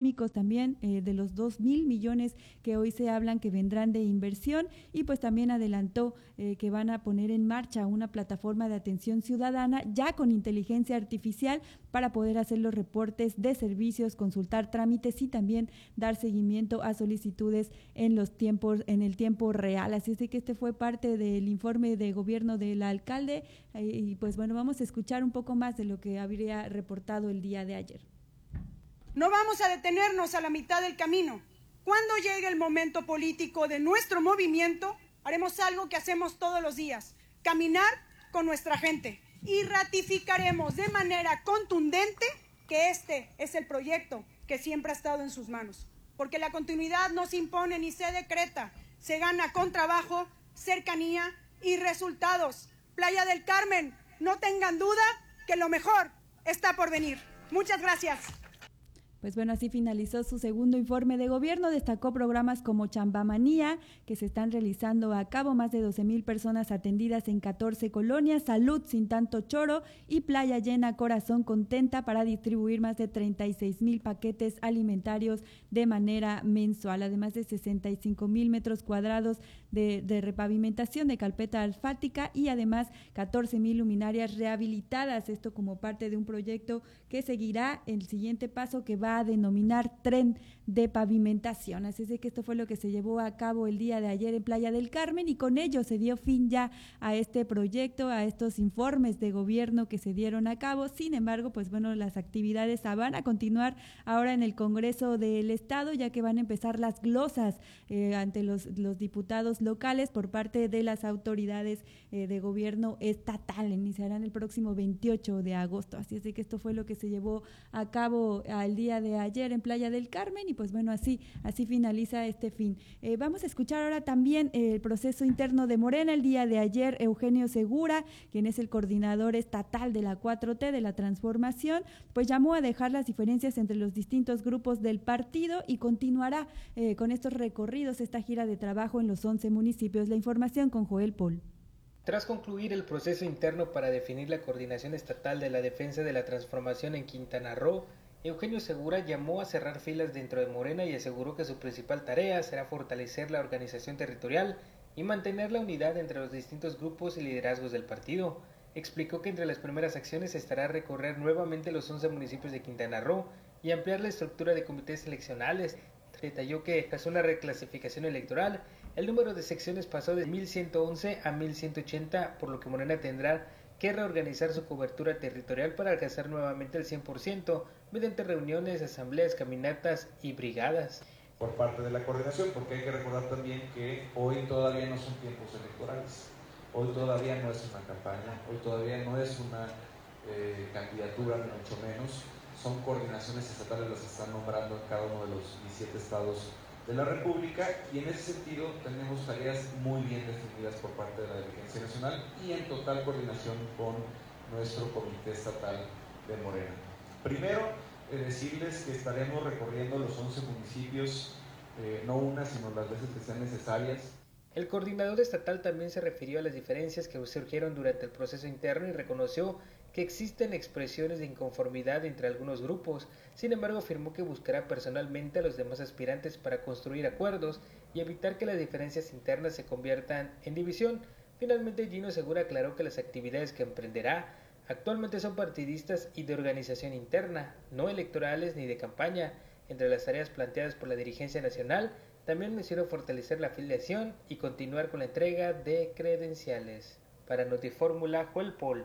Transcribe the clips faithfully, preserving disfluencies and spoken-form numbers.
económicos también eh, de los dos mil millones que hoy se hablan que vendrán de inversión, y pues también adelantó eh, que van a poner en marcha una plataforma de atención ciudadana ya con inteligencia artificial para poder hacer los reportes de servicios, consultar trámites y también dar seguimiento a solicitudes en los tiempos, en el tiempo real. Así es de que este fue parte del informe de gobierno del alcalde eh, y pues bueno, vamos a escuchar un poco más de lo que habría reportado el día de ayer. No vamos a detenernos a la mitad del camino. Cuando llegue el momento político de nuestro movimiento, haremos algo que hacemos todos los días: caminar con nuestra gente, y ratificaremos de manera contundente que este es el proyecto que siempre ha estado en sus manos. Porque la continuidad no se impone ni se decreta, se gana con trabajo, cercanía y resultados. Playa del Carmen, no tengan duda que lo mejor está por venir. Muchas gracias. Pues bueno, así finalizó su segundo informe de gobierno. Destacó programas como Chambamanía, que se están realizando a cabo, más de doce mil personas atendidas en catorce colonias, Salud sin tanto choro y Playa Llena Corazón Contenta para distribuir más de treinta y seis mil paquetes alimentarios de manera mensual, además de sesenta y cinco mil metros cuadrados de, de repavimentación de carpeta asfáltica y además catorce mil luminarias rehabilitadas, esto como parte de un proyecto que seguirá el siguiente paso que va a denominar Tren de Pavimentación. Así es de que esto fue lo que se llevó a cabo el día de ayer en Playa del Carmen, y con ello se dio fin ya a este proyecto, a estos informes de gobierno que se dieron a cabo. Sin embargo, pues bueno, las actividades van a continuar ahora en el Congreso del Estado, ya que van a empezar las glosas eh, ante los, los diputados locales por parte de las autoridades eh, de gobierno estatal. Iniciarán el próximo veintiocho de agosto. Así es de que esto fue lo que se llevó a cabo al día de ayer en Playa del Carmen, y pues bueno, así así finaliza este fin. Eh, vamos a escuchar ahora también el proceso interno de Morena. El día de ayer, Eugenio Segura, quien es el coordinador estatal de la cuatro T de la transformación, pues llamó a dejar las diferencias entre los distintos grupos del partido y continuará eh, con estos recorridos, esta gira de trabajo en los once municipios. La información con Joel Paul. Tras concluir el proceso interno para definir la coordinación estatal de la defensa de la transformación en Quintana Roo, Eugenio Segura llamó a cerrar filas dentro de Morena y aseguró que su principal tarea será fortalecer la organización territorial y mantener la unidad entre los distintos grupos y liderazgos del partido. Explicó que entre las primeras acciones estará recorrer nuevamente los once municipios de Quintana Roo y ampliar la estructura de comités seleccionales. Detalló que tras una reclasificación electoral, el número de secciones pasó de mil ciento once a mil ciento ochenta, por lo que Morena tendrá que reorganizar su cobertura territorial para alcanzar nuevamente el cien por ciento mediante reuniones, asambleas, caminatas y brigadas. Por parte de la coordinación, porque hay que recordar también que hoy todavía no son tiempos electorales, hoy todavía no es una campaña, hoy todavía no es una eh, candidatura, ni mucho menos, son coordinaciones estatales las que están nombrando en cada uno de los diecisiete estados de la República, y en ese sentido tenemos tareas muy bien definidas por parte de la dirigencia nacional y en total coordinación con nuestro comité estatal de Morena. Primero, eh, decirles que estaremos recorriendo los once municipios, eh, no una, sino las veces que sean necesarias. El coordinador estatal también se refirió a las diferencias que surgieron durante el proceso interno y reconoció que existen expresiones de inconformidad entre algunos grupos. Sin embargo, afirmó que buscará personalmente a los demás aspirantes para construir acuerdos y evitar que las diferencias internas se conviertan en división. Finalmente, Gino Segura aclaró que las actividades que emprenderá actualmente son partidistas y de organización interna, no electorales ni de campaña. Entre las tareas planteadas por la dirigencia nacional, también mencionó fortalecer la afiliación y continuar con la entrega de credenciales. Para Notifórmula, Joel Paul.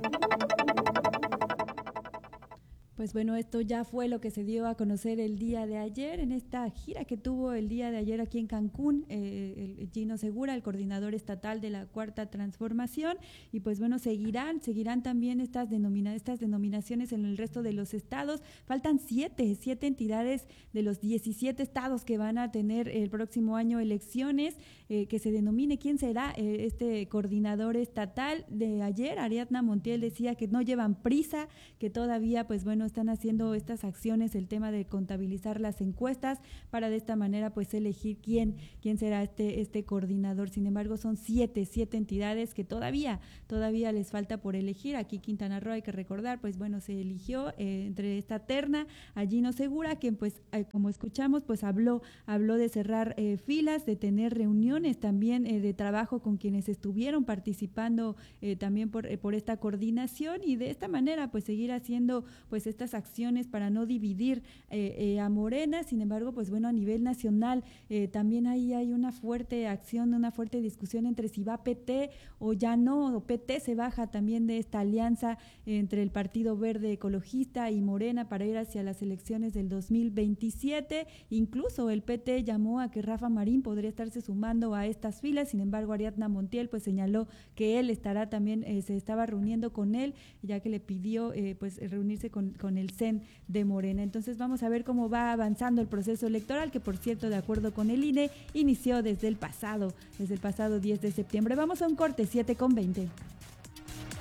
Pues bueno, esto ya fue lo que se dio a conocer el día de ayer en esta gira que tuvo el día de ayer aquí en Cancún, eh, el Gino Segura, el coordinador estatal de la Cuarta Transformación, y pues bueno, seguirán, seguirán también estas, denomina, estas denominaciones en el resto de los estados. Faltan siete, siete entidades de los diecisiete estados que van a tener el próximo año elecciones, eh, que se denomine quién será eh, este coordinador estatal. De ayer, Ariadna Montiel decía que no llevan prisa, que todavía, pues bueno, están haciendo estas acciones, el tema de contabilizar las encuestas para de esta manera pues elegir quién, quién será este, este coordinador. Sin embargo, son siete, siete entidades que todavía, todavía les falta por elegir. Aquí Quintana Roo, hay que recordar, pues bueno, se eligió eh, entre esta terna a Gino Segura, quien pues eh, como escuchamos, pues habló, habló de cerrar eh, filas, de tener reuniones también eh, de trabajo con quienes estuvieron participando eh, también por, eh, por esta coordinación, y de esta manera pues seguir haciendo pues estas acciones para no dividir eh, eh, a Morena. Sin embargo, pues bueno, a nivel nacional eh, también ahí hay una fuerte acción, una fuerte discusión entre si va P T o ya no, o P T se baja también de esta alianza entre el Partido Verde Ecologista y Morena para ir hacia las elecciones del dos mil veintisiete. Incluso el P T llamó a que Rafa Marín podría estarse sumando a estas filas. Sin embargo, Ariadna Montiel pues señaló que él estará también, eh, se estaba reuniendo con él, ya que le pidió eh, pues reunirse con, con el C E N de Morena. Entonces vamos a ver cómo va avanzando el proceso electoral, que por cierto, de acuerdo con el I N E, inició desde el pasado, desde el pasado diez de septiembre. Vamos a un corte, siete con veinte.